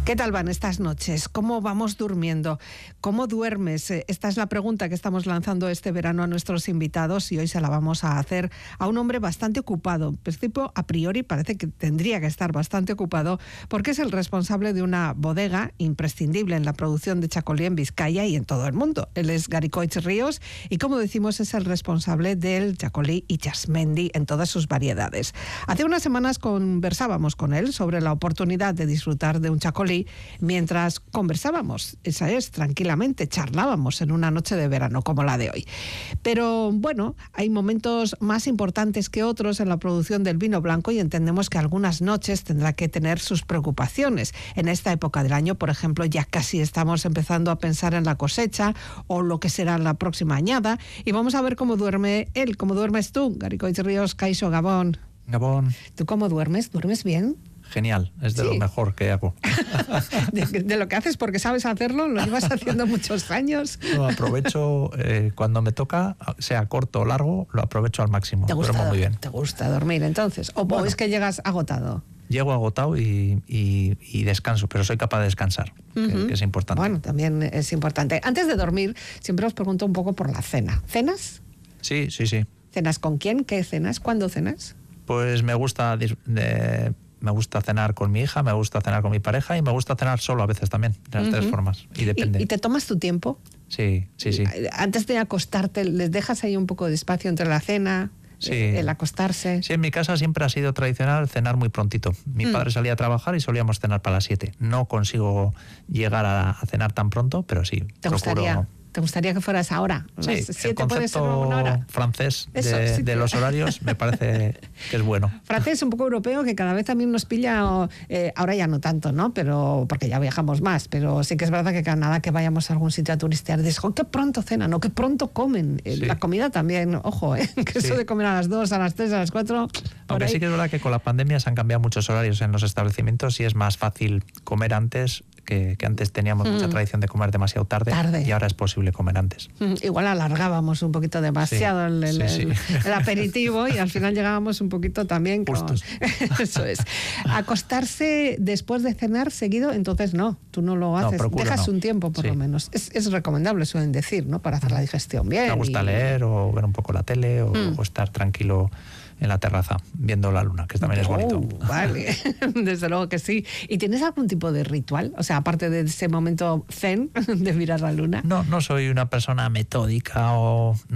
¿Qué tal van estas noches? ¿Cómo vamos durmiendo? ¿Cómo duermes? Esta es la pregunta que estamos lanzando este verano a nuestros invitados y hoy se la vamos a hacer a un hombre bastante ocupado. En principio, a priori, parece que tendría que estar bastante ocupado porque es el responsable de una bodega imprescindible en la producción de chacolí en Vizcaya y en todo el mundo. Él es Garicoitz Ríos y, como decimos, es el responsable del chacolí Itsasmendi en todas sus variedades. Hace unas semanas conversábamos con él sobre la oportunidad de disfrutar de un chacolí mientras conversábamos, esa es, tranquilamente, charlábamos en una noche de verano como la de hoy. Pero bueno, hay momentos más importantes que otros en la producción del vino blanco y entendemos que algunas noches tendrá que tener sus preocupaciones. En esta época del año, por ejemplo, ya casi estamos empezando a pensar en la cosecha o lo que será la próxima añada y vamos a ver cómo duerme él, cómo duermes tú, Garicoitz Ríos, Kaixo, Gabón. Gabón. ¿Tú cómo duermes? ¿Duermes bien? Genial, es de lo mejor que hago. de lo que haces porque sabes hacerlo, lo llevas haciendo muchos años. Lo aprovecho cuando me toca, sea corto o largo, lo aprovecho al máximo. Duermo muy bien. ¿Te gusta dormir entonces? ¿O es que llegas agotado? Llego agotado y descanso, pero soy capaz de descansar, que es importante. Bueno, también es importante. Antes de dormir, siempre os pregunto un poco por la cena. ¿Cenas? Sí. ¿Cenas con quién? ¿Qué cenas? ¿Cuándo cenas? Pues me gusta cenar con mi hija, me gusta cenar con mi pareja y me gusta cenar solo a veces también, de las tres formas. Y depende. ¿Y te tomas tu tiempo? Sí. Antes de acostarte, ¿les dejas ahí un poco de espacio entre la cena? Sí. El acostarse. Sí, en mi casa siempre ha sido tradicional cenar muy prontito. Mi padre salía a trabajar y solíamos cenar para las 7. No consigo llegar a cenar tan pronto, pero sí. ¿Te gustaría que fueras ahora? Sí, el concepto francés de los horarios me parece que es bueno. Francés, un poco europeo, que cada vez también nos pilla, ahora ya no tanto, ¿no? Pero porque ya viajamos más, pero sí que es verdad que cada nada que vayamos a algún sitio a turistear, dices, qué pronto cenan o qué pronto comen. Sí. La comida también, ojo, que eso de comer a las 2, a las 3, a las 4... Aunque sí que es verdad que con la pandemia se han cambiado muchos horarios en los establecimientos y es más fácil comer antes, que antes teníamos mucha tradición de comer demasiado tarde y ahora es posible comer antes. Igual alargábamos un poquito demasiado el aperitivo y al final llegábamos un poquito también con... Eso es. Acostarse después de cenar seguido, entonces no, tú no lo haces. Dejas un tiempo por lo menos. Es recomendable, suelen decir, ¿no? Para hacer la digestión bien. Me gusta leer o ver un poco la tele o estar tranquilo en la terraza, viendo la luna, que también es bonito. Vale, desde luego que sí. ¿Y tienes algún tipo de ritual? O sea, aparte de ese momento zen de mirar la luna. No soy una persona metódica o...